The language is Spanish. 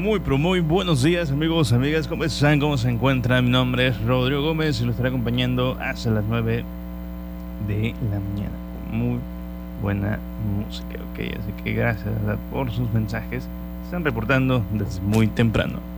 Muy, pero muy buenos días, amigos, amigas. ¿Cómo están? ¿Cómo se encuentran? Mi nombre es Rodrigo Gómez y lo estaré acompañando hasta las 9 de la mañana. Muy buena música, ok. Así que gracias por sus mensajes. Se están reportando desde muy temprano.